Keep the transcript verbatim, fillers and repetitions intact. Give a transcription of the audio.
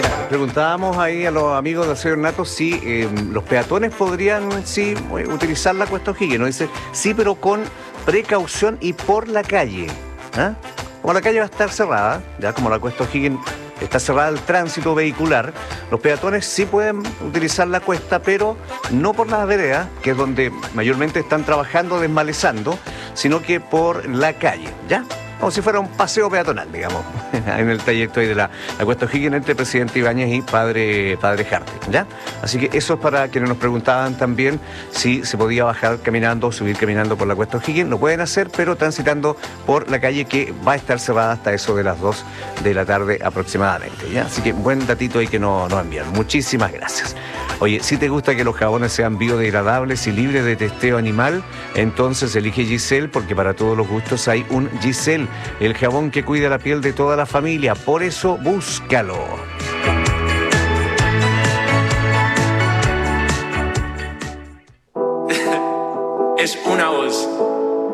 Mira, preguntábamos ahí a los amigos del señor Nato si eh, los peatones podrían, sí, eh, utilizar la Cuesta O'Higgins. Nos dice, sí, pero con precaución y por la calle. ¿Ah? Como la calle va a estar cerrada, ya como la Cuesta O'Higgins está cerrada el tránsito vehicular, los peatones sí pueden utilizar la cuesta, pero no por las veredas, que es donde mayormente están trabajando, desmalezando, sino que por la calle, ¿ya? Como si fuera un paseo peatonal, digamos, en el trayecto ahí de la, la Cuesta O'Higgins entre Presidente Ibáñez y Padre, Padre Jarte, ¿ya? Así que eso es para quienes nos preguntaban también si se podía bajar caminando o subir caminando por la Cuesta O'Higgins. Lo pueden hacer, pero transitando por la calle que va a estar cerrada hasta eso de las dos de la tarde aproximadamente, ¿ya? Así que buen datito ahí que nos, nos envían. Muchísimas gracias. Oye, si te gusta que los jabones sean biodegradables y libres de testeo animal, entonces elige Giselle, porque para todos los gustos hay un Giselle, el jabón que cuida la piel de toda la familia. Por eso, búscalo. Es una voz.